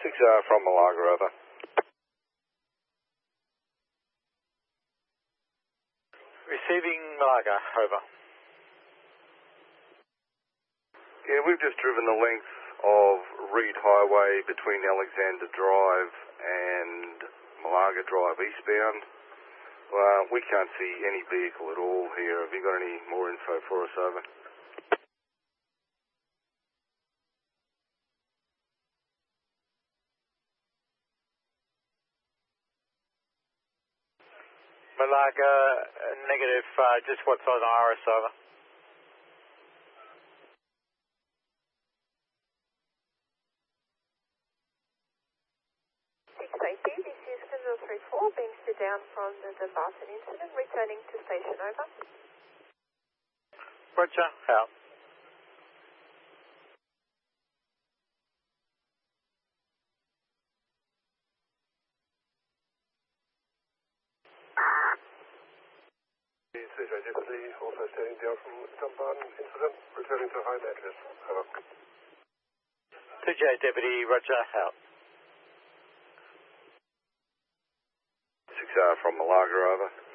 6R from Malaga, over. Receiving Malaga, over. Yeah, we've just driven the length of Reed Highway between Alexander Drive and Malaga Drive eastbound. We can't see any vehicle at all here. Have you got any more info for us, over? Malaga, negative, just what's on Iris, over. Safety, this is Canoe 34, being stood down from the Barton incident, returning to station, over. Roger, out. CJ Deputy, also standing down from Dumbarton incident, returning to home address, over. CJ Deputy, Roger, out. 6R from Malaga, over.